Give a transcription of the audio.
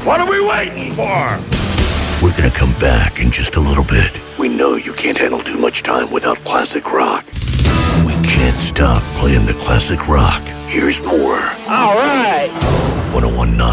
What are we waiting for? We're gonna come back in just a little bit. We know you can't handle too much time without classic rock. We can't stop playing the classic rock. Here's more. All right. 1019